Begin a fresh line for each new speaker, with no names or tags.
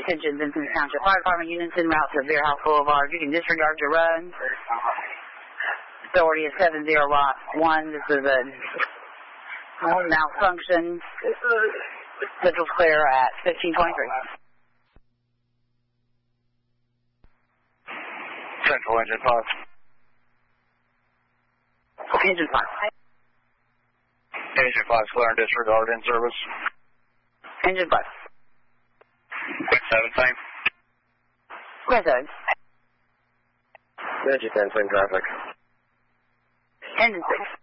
Attention, Vincent Township Fire Department units en route to Beer House Boulevard. You can disregard your run. Authority is 701. This is a malfunction. Central's clear at 1523.
Central engine 5.
Engine 5.
Engine 5, clear and disregard in service.
Engine 5.
Quick 7, same.
Quick 7.
Engine 10, same traffic.
Engine 6.